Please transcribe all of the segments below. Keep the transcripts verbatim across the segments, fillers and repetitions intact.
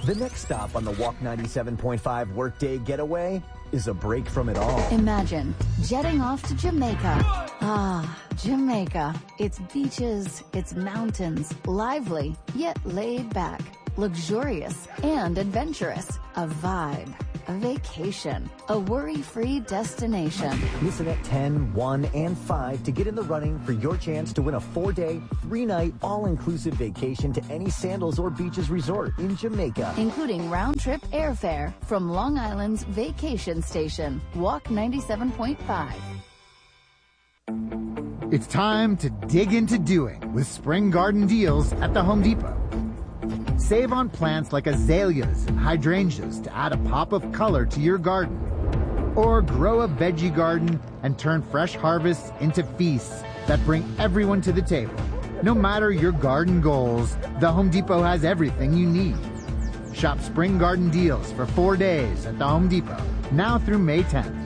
The next stop on the Walk ninety-seven point five Workday Getaway is a break from it all. Imagine jetting off to Jamaica. Ah, Jamaica. It's beaches, it's mountains, lively, yet laid back, luxurious and adventurous. A vibe, a vacation, a worry-free destination. Listen at ten, one, and five to get in the running for your chance to win a four-day, three-night, all-inclusive vacation to any Sandals or Beaches resort in Jamaica, including round-trip airfare from Long Island's vacation station. Walk ninety-seven point five. It's time to dig into doing with spring garden deals at the Home Depot. Save on plants like azaleas and hydrangeas to add a pop of color to your garden. Or grow a veggie garden and turn fresh harvests into feasts that bring everyone to the table. No matter your garden goals, the Home Depot has everything you need. Shop spring garden deals for four days at the Home Depot, now through May tenth.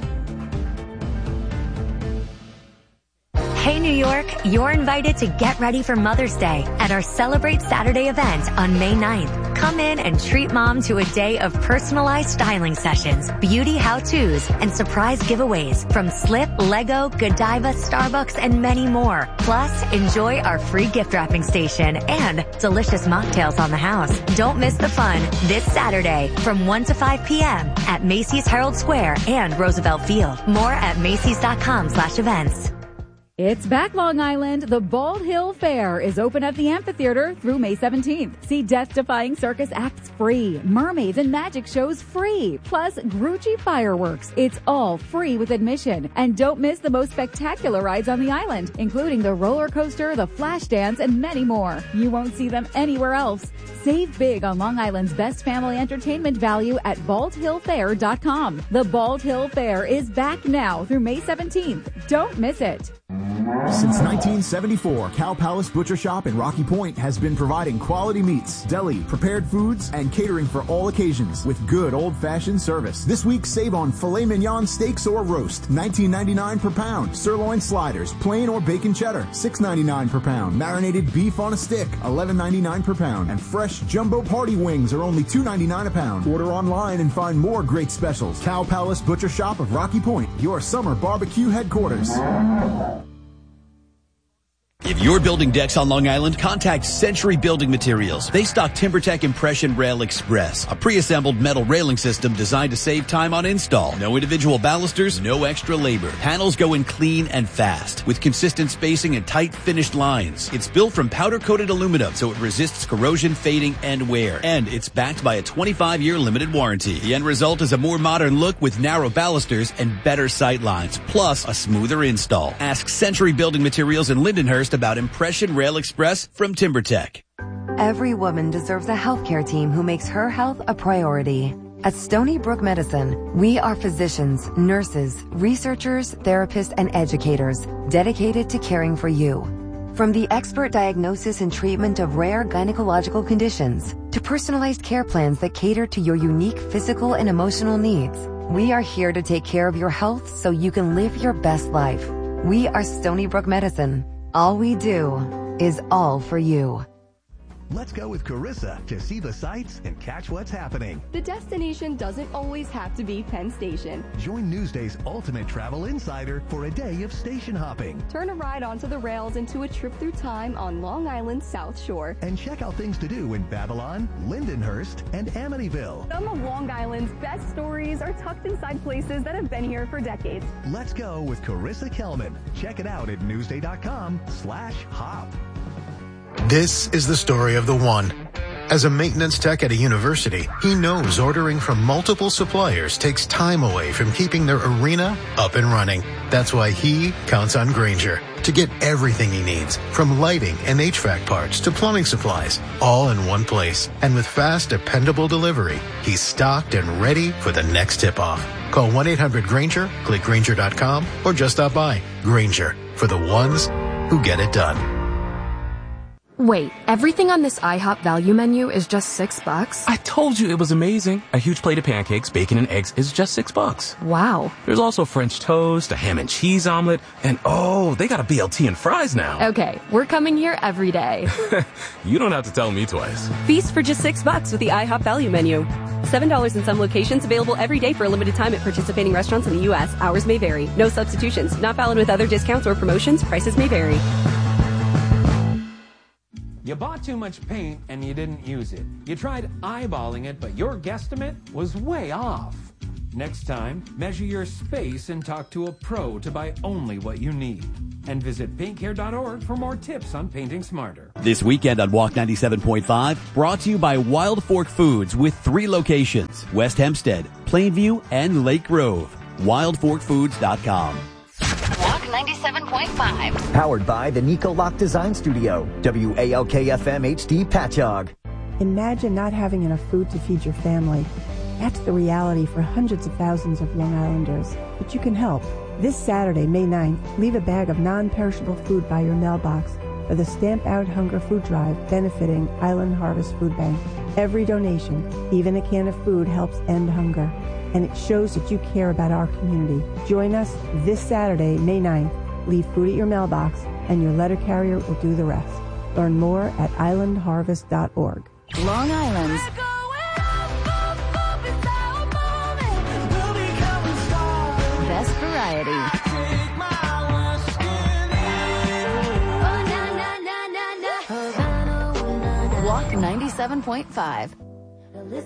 Hey, New York, you're invited to get ready for Mother's Day at our Celebrate Saturday event on May ninth. Come in and treat mom to a day of personalized styling sessions, beauty how-tos, and surprise giveaways from Slip, Lego, Godiva, Starbucks, and many more. Plus, enjoy our free gift wrapping station and delicious mocktails on the house. Don't miss the fun this Saturday from one to five p.m. at Macy's Herald Square and Roosevelt Field. More at Macy's.com slash events. It's back, Long Island. The Bald Hill Fair is open at the amphitheater through May seventeenth. See death-defying circus acts free, mermaids and magic shows free, plus Grucci fireworks. It's all free with admission. And don't miss the most spectacular rides on the island, including the roller coaster, the flash dance, and many more. You won't see them anywhere else. Save big on Long Island's best family entertainment value at bald hill fair dot com. The Bald Hill Fair is back now through May seventeenth. Don't miss it. Since nineteen seventy-four, Cow Palace Butcher Shop in Rocky Point has been providing quality meats, deli, prepared foods, and catering for all occasions with good old-fashioned service. This week, save on filet mignon steaks or roast, nineteen ninety-nine per pound. Sirloin sliders, plain or bacon cheddar, six ninety-nine per pound. Marinated beef on a stick, eleven ninety-nine per pound. And fresh jumbo party wings are only two ninety-nine a pound. Order online and find more great specials. Cow Palace Butcher Shop of Rocky Point, your summer barbecue headquarters. If you're building decks on Long Island, contact Century Building Materials. They stock TimberTech Impression Rail Express, a pre-assembled metal railing system designed to save time on install. No individual balusters, no extra labor. Panels go in clean and fast, with consistent spacing and tight finished lines. It's built from powder-coated aluminum, so it resists corrosion, fading, and wear. And it's backed by a twenty-five year limited warranty. The end result is a more modern look with narrow balusters and better sight lines, plus a smoother install. Ask Century Building Materials in Lindenhurst about Impression Rail Express from TimberTech. Every woman deserves a healthcare team who makes her health a priority. At Stony Brook Medicine, we are physicians, nurses, researchers, therapists, and educators dedicated to caring for you. From the expert diagnosis and treatment of rare gynecological conditions to personalized care plans that cater to your unique physical and emotional needs, we are here to take care of your health so you can live your best life. We are Stony Brook Medicine. All we do is all for you. Let's go with Carissa to see the sights and catch what's happening. The destination doesn't always have to be Penn Station. Join Newsday's Ultimate Travel Insider for a day of station hopping. Turn a ride onto the rails into a trip through time on Long Island's South Shore. And check out things to do in Babylon, Lindenhurst, and Amityville. Some of Long Island's best stories are tucked inside places that have been here for decades. Let's go with Carissa Kelman. Check it out at newsday.com slash hop. This is the story of the one. As a maintenance tech at a university, he knows ordering from multiple suppliers takes time away from keeping their arena up and running. That's why he counts on Grainger to get everything he needs, from lighting and H V A C parts to plumbing supplies, all in one place. And with fast, dependable delivery, he's stocked and ready for the next tip-off. Call one eight hundred Grainger, click Grainger dot com, or just stop by. Grainger, for the ones who get it done. Wait, everything on this IHOP value menu is just six bucks? I told you it was amazing. A huge plate of pancakes, bacon, and eggs is just six bucks. Wow. There's also French toast, a ham and cheese omelet, and oh, they got a B L T and fries now. Okay, we're coming here every day. You don't have to tell me twice. Feast for just six bucks with the IHOP value menu. Seven dollars in some locations, available every day for a limited time at participating restaurants in the U S. Hours may vary. No substitutions. Not valid with other discounts or promotions. Prices may vary. You bought too much paint and you didn't use it. You tried eyeballing it, but your guesstimate was way off. Next time, measure your space and talk to a pro to buy only what you need. And visit paint care dot org for more tips on painting smarter. This weekend on Walk ninety-seven point five, brought to you by Wild Fork Foods with three locations, West Hempstead, Plainview, and Lake Grove. wild fork foods dot com. Walk ninety-seven point five. Powered by the Nico Lock Design Studio. W A L K F M H D Patchogue. Imagine not having enough food to feed your family. That's the reality for hundreds of thousands of Long Islanders. But you can help. This Saturday, May ninth, leave a bag of non-perishable food by your mailbox for the Stamp Out Hunger Food Drive benefiting Island Harvest Food Bank. Every donation, even a can of food, helps end hunger. And it shows that you care about our community. Join us this Saturday, May ninth. Leave food at your mailbox, and your letter carrier will do the rest. Learn more at island harvest dot org. Long Island's best variety. Walk ninety-seven point five.